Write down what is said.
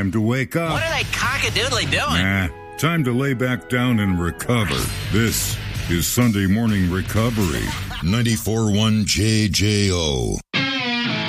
time to wake up. What are they cock-a-doodly doing? Nah, time to lay back down and recover. This is Sunday Morning Recovery. 94.1 JJO.